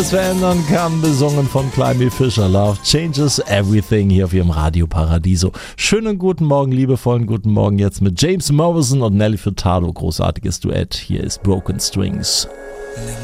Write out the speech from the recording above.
verändern kann, besungen von Climby Fisher. Love changes everything hier auf ihrem Radio Paradiso. Schönen guten Morgen, liebevollen guten Morgen jetzt mit James Morrison und Nelly Furtado. Großartiges Duett. Hier ist Broken Strings.